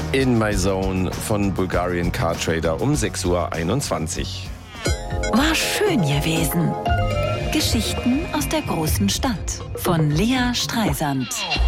In My Zone von Bulgarian Car Trader um 6:21 Uhr. War schön gewesen. Geschichten aus der großen Stadt von Lea Streisand.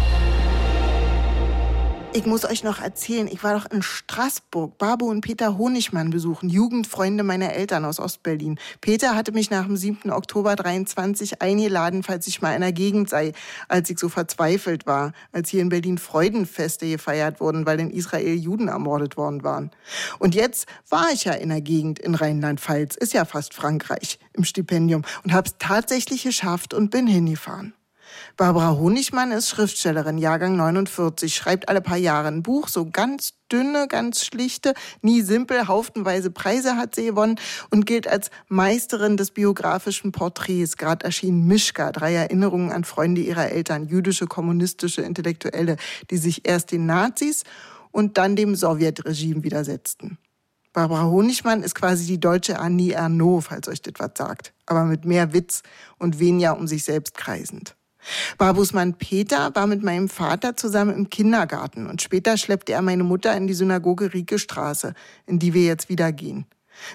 Ich muss euch noch erzählen, ich war doch in Straßburg, Babo und Peter Honigmann besuchen, Jugendfreunde meiner Eltern aus Ostberlin. Peter hatte mich nach dem 7. Oktober 23 eingeladen, falls ich mal in der Gegend sei, als ich so verzweifelt war, als hier in Berlin Freudenfeste gefeiert wurden, weil in Israel Juden ermordet worden waren. Und jetzt war ich ja in der Gegend in Rheinland-Pfalz, ist ja fast Frankreich, im Stipendium und hab's tatsächlich geschafft und bin hingefahren. Barbara Honigmann ist Schriftstellerin, Jahrgang 49, schreibt alle paar Jahre ein Buch, so ganz dünne, ganz schlichte, nie simpel, haufenweise Preise hat sie gewonnen und gilt als Meisterin des biografischen Porträts. Gerade erschien Mischka, 3 Erinnerungen an Freunde ihrer Eltern, jüdische, kommunistische Intellektuelle, die sich erst den Nazis und dann dem Sowjetregime widersetzten. Barbara Honigmann ist quasi die deutsche Annie Ernaux, falls euch das was sagt, aber mit mehr Witz und weniger um sich selbst kreisend. Babus Mann Peter war mit meinem Vater zusammen im Kindergarten und später schleppte er meine Mutter in die Synagoge Riekestraße, in die wir jetzt wieder gehen.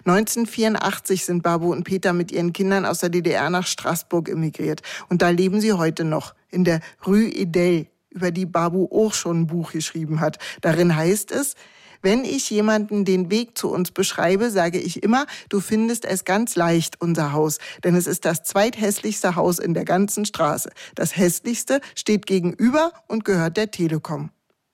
1984 sind Babu und Peter mit ihren Kindern aus der DDR nach Straßburg emigriert und da leben sie heute noch, in der Rue Edel, über die Babu auch schon ein Buch geschrieben hat. Darin heißt es: Wenn ich jemanden den Weg zu uns beschreibe, sage ich immer, du findest es ganz leicht, unser Haus. Denn es ist das zweithässlichste Haus in der ganzen Straße. Das hässlichste steht gegenüber und gehört der Telekom.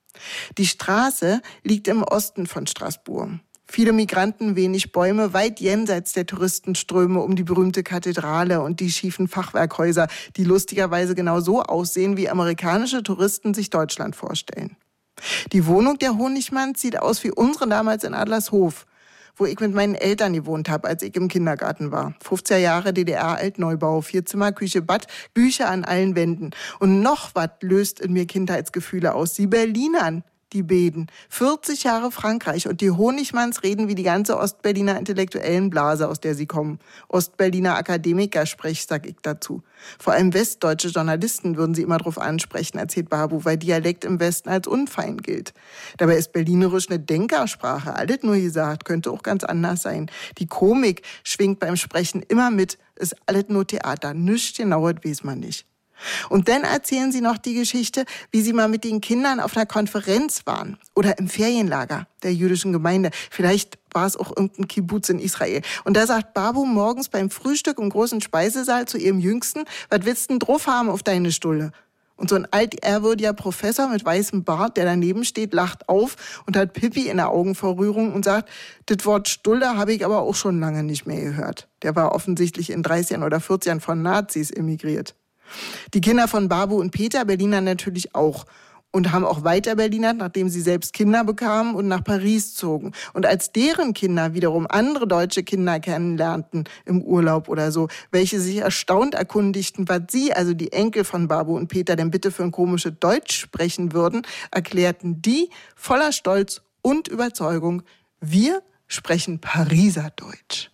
Die Straße liegt im Osten von Straßburg. Viele Migranten, wenig Bäume, weit jenseits der Touristenströme um die berühmte Kathedrale und die schiefen Fachwerkhäuser, die lustigerweise genau so aussehen, wie amerikanische Touristen sich Deutschland vorstellen. Die Wohnung der Honigmanns sieht aus wie unsere damals in Adlershof, wo ich mit meinen Eltern gewohnt habe, als ich im Kindergarten war. 50er Jahre DDR-Altneubau, 4 Zimmer, Küche, Bad, Bücher an allen Wänden. Und noch was löst in mir Kindheitsgefühle aus. Die Berlinern, die Beden. 40 Jahre Frankreich und die Honigmanns reden wie die ganze Ostberliner intellektuellen Blase, aus der sie kommen. Ostberliner Akademiker-Sprech, sag ich dazu. Vor allem westdeutsche Journalisten würden sie immer drauf ansprechen, erzählt Babu, weil Dialekt im Westen als unfein gilt. Dabei ist Berlinerisch eine Denkersprache, alles nur gesagt, könnte auch ganz anders sein. Die Komik schwingt beim Sprechen immer mit, ist alles nur Theater, nichts genaues weiß man nicht. Und dann erzählen sie noch die Geschichte, wie sie mal mit den Kindern auf einer Konferenz waren oder im Ferienlager der jüdischen Gemeinde. Vielleicht war es auch irgendein Kibbutz in Israel. Und da sagt Babu morgens beim Frühstück im großen Speisesaal zu ihrem Jüngsten: Was willst du denn drauf haben auf deine Stulle? Und so ein altehrwürdiger Professor mit weißem Bart, der daneben steht, lacht auf und hat Pipi in der Augen vor Rührung und sagt: Das Wort Stulle habe ich aber auch schon lange nicht mehr gehört. Der war offensichtlich in 30ern oder 40ern von Nazis emigriert. Die Kinder von Babu und Peter Berliner natürlich auch und haben auch weiter Berlinert, nachdem sie selbst Kinder bekamen und nach Paris zogen. Und als deren Kinder wiederum andere deutsche Kinder kennenlernten im Urlaub oder so, welche sich erstaunt erkundigten, was sie, also die Enkel von Babu und Peter, denn bitte für ein komisches Deutsch sprechen würden, erklärten die voller Stolz und Überzeugung: Wir sprechen Pariser Deutsch.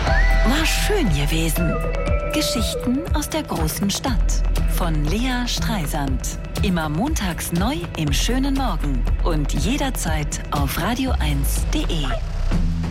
War schön gewesen. Geschichten aus der großen Stadt von Lea Streisand. Immer montags neu im schönen Morgen und jederzeit auf radio1.de.